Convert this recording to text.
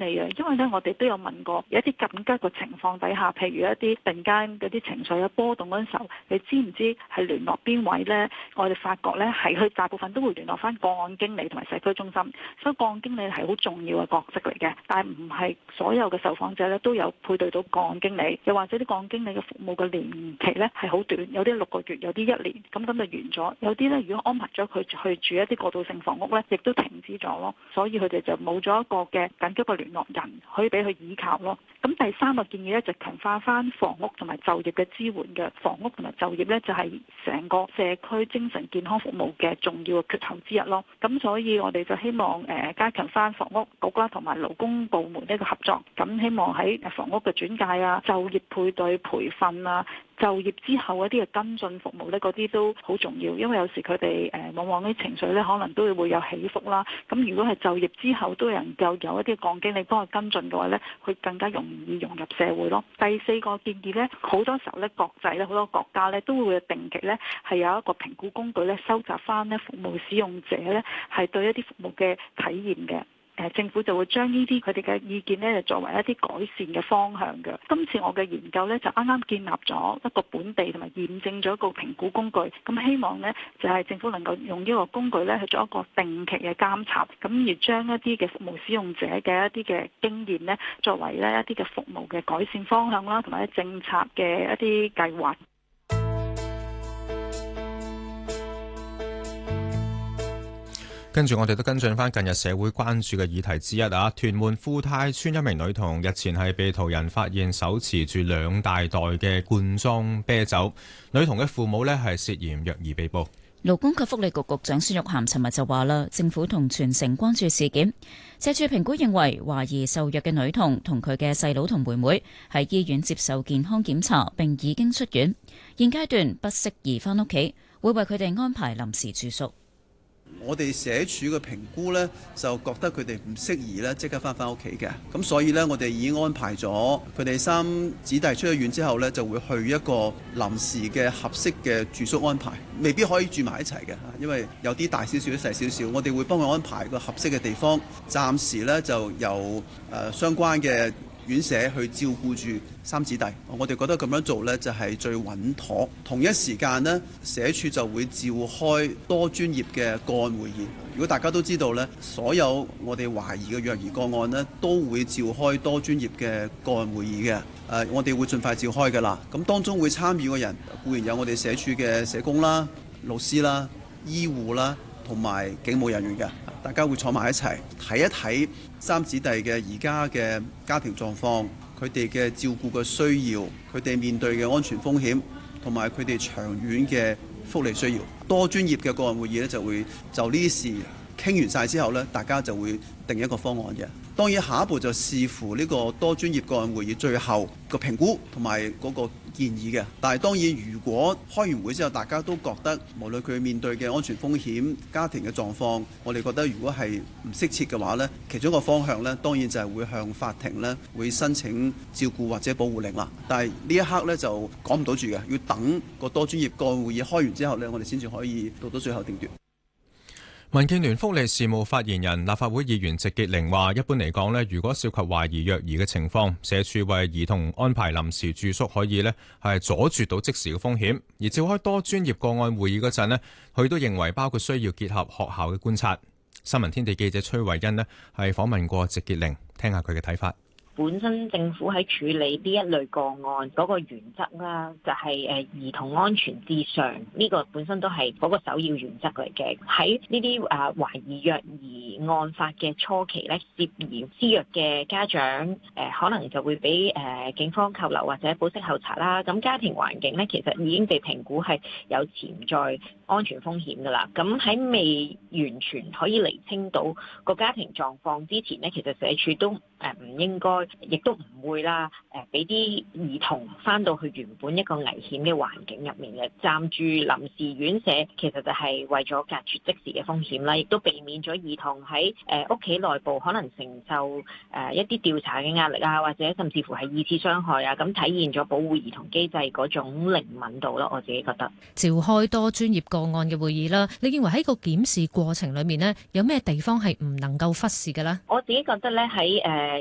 理啊，因為咧我哋都有問過，有一啲緊急嘅情況底下，譬如一啲突然間嗰啲情緒有波動嗰陣時候，你知唔知係聯絡邊位呢？我哋發覺呢係佢大部分都會聯絡翻個案經理同埋社區中心，所以個案經理係好重要嘅角色嚟嘅。但係唔係所有嘅受訪者呢都有配對到個案經理，又或者啲個案經理嘅服務嘅年期呢係好短，有啲6個月，有啲1年，咁就完咗。有啲呢如果安排咗佢去住一啲過渡性房屋呢，亦都停止咗咯。所以佢哋就冇咗一個嘅緊急嘅聯絡人可以俾佢依靠咯。咁第三個建議呢，就強化翻房屋同埋就業嘅支援嘅。房屋同埋就業呢，就係成個社區精神健康服務嘅重要嘅缺口之一咯。咁所以我哋就希望加強翻房屋局啦同埋勞工部門呢個合作。咁希望喺房屋嘅轉介啊、就業配對培訓啊、就業之後一啲嘅跟進服務呢，嗰啲都好重要。因為有時佢哋往往啲情緒呢，可能都會有起伏啦。咁如果係就業之後都能夠有一啲個案經理幫佢跟進嘅話呢，佢更加容易融入社會咯。第四個建議呢，好多時候呢，國際呢，好多國家呢，都會定期呢，係有一個評估工具呢，收集翻呢服務使用者呢，係對一啲服務嘅體驗嘅。政府就會將呢啲佢哋嘅意見呢，作為一啲改善嘅方向嘅。今次我嘅研究呢，就啱啱建立咗一個本地同埋驗證咗一個評估工具。咁希望呢，就係政府能夠用呢個工具呢，去做一個定期嘅監察，咁而將一啲嘅服務使用者嘅一啲嘅經驗呢，作為呢一啲嘅服務嘅改善方向啦，同埋政策嘅一啲計劃。 跟住我哋都跟進翻近日社會關注嘅議題之一啊，屯門富泰村一名女童日前係被途人發現手持住2大袋嘅罐裝啤酒，女童嘅父母呢係涉嫌虐兒被捕。 勞工及福利局局長孫玉菡尋日就話啦，政府同全城關注事件，社署評估認為懷疑受虐嘅女童同佢嘅細佬同妹妹喺醫院接受健康檢查並已經出院，現階段不適宜返屋企，會為佢哋安排臨時住宿。 我哋社署嘅評估呢，就覺得佢哋唔適宜呢即刻翻屋企嘅，咁所以呢，我哋已經安排咗佢哋3子弟出咗院之後呢，就會去一個臨時嘅合適嘅住宿安排，未必可以住埋一齊嘅，因為有啲大少少、細少少，我哋會幫佢安排個合適嘅地方，暫時呢，就由相關嘅院舍去照顧住3子弟，我哋覺得咁樣做呢就係最穩妥。同一時間呢，社署就會召開多專業嘅個案會議。如果大家都知道呢，所有我哋懷疑嘅虐兒個案呢，都會召開多專業嘅個案會議嘅。我哋會盡快召開㗎啦。咁當中會參與嘅人固然有我哋社署嘅社工啦、老師啦、醫護啦，同埋警務人員嘅。大家會坐埋一齊睇一睇3子弟嘅而家嘅家庭狀況，佢哋嘅照顧嘅需要，佢哋面對嘅安全風險，同埋佢哋長遠嘅福利需要。多專業嘅個案會議呢，就會就呢啲事傾完晒之後呢，大家就會定一個方案嘅。當然下一步就視乎呢個多專業個案會議最後個評估同埋嗰個建議嘅。但係當然如果開完會之後大家都覺得無論佢面對嘅安全風險、家庭嘅狀況，我哋覺得如果係唔適切嘅話呢，其中一個方向呢，當然就係會向法庭呢會申請照顧或者保護令啦。但係呢一刻呢，就講唔到住嘅，要等個多專業個案會議開完之後呢，我哋先至可以到最後定奪。 民建聯福利事務發言人、立法會議員席潔玲話，一般嚟講呢，如果涉及懷疑虐兒嘅情況，社署為兒童安排臨時住宿可以呢係阻絕到即時嘅風險。而召開多專業個案會議嗰陣呢，佢都認為包括需要結合學校嘅觀察。新聞天地記者崔慧欣呢係訪問過席潔玲，聽下佢嘅睇法。 本身政府喺處理呢一類個案嗰個原則啦，就係兒童安全至上，呢個本身都係嗰個首要原則嚟嘅。喺呢啲懷疑虐兒案發嘅初期咧，涉嫌施虐嘅家長可能就會俾警方扣留或者保釋候查啦。咁家庭環境咧，其實已經被評估係有潛在安全風險㗎啦。咁喺未完全可以釐清到個家庭狀況之前咧，其實社署都唔應該，亦都唔會啦，俾啲兒童翻到去原本一個危險嘅環境入面嘅。暫住臨時院舍，其實就係為咗隔絕即時嘅風險啦，亦都避免咗兒童喺屋企內部可能承受一啲調查嘅壓力啊，或者甚至乎係二次傷害啊，咁體現咗保護兒童機制嗰種靈敏度咯。我自己覺得召開多專業個案嘅會議啦，你認為喺個檢視過程裏面呢，有咩地方係唔能夠忽視嘅呢？ 我自己覺得咧喺